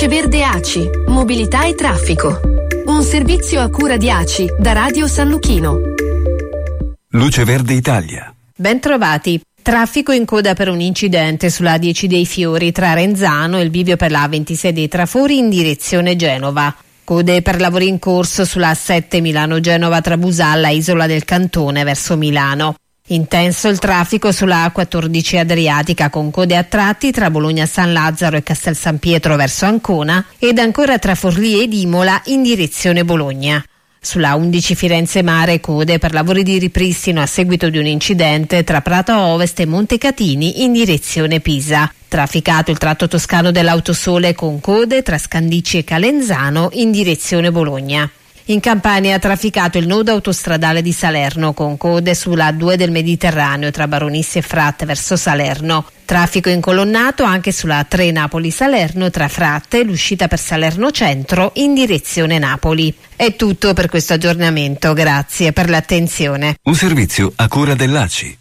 Luce Verde ACI, mobilità e traffico. Un servizio a cura di ACI da Radio San Luchino. Luce Verde Italia. Ben trovati. Traffico in coda per un incidente sulla A10 dei Fiori tra Renzano e il bivio per la A26 dei Trafori in direzione Genova. Code per lavori in corso sulla A7 Milano-Genova tra Busalla e Isola del Cantone verso Milano. Intenso il traffico sulla A14 Adriatica con code a tratti tra Bologna San Lazzaro e Castel San Pietro verso Ancona ed ancora tra Forlì ed Imola in direzione Bologna. Sulla 11 Firenze Mare code per lavori di ripristino a seguito di un incidente tra Prato Ovest e Montecatini in direzione Pisa. Trafficato il tratto toscano dell'Autosole con code tra Scandicci e Calenzano in direzione Bologna. In Campania ha trafficato il nodo autostradale di Salerno con code sulla A2 del Mediterraneo tra Baronissi e Fratte verso Salerno. Traffico incolonnato anche sulla A3 Napoli-Salerno tra Fratte e l'uscita per Salerno Centro in direzione Napoli. È tutto per questo aggiornamento, grazie per l'attenzione. Un servizio a cura dell'ACI.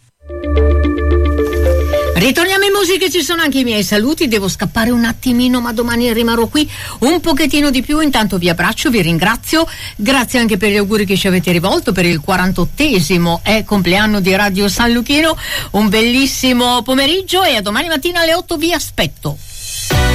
Ritorniamo in musica, ci sono anche i miei saluti, devo scappare un attimino ma domani rimarrò qui un pochettino di più, intanto vi abbraccio, vi ringrazio, grazie anche per gli auguri che ci avete rivolto per il 48esimo compleanno di Radio San Luchino, un bellissimo pomeriggio e a domani mattina alle 8 vi aspetto.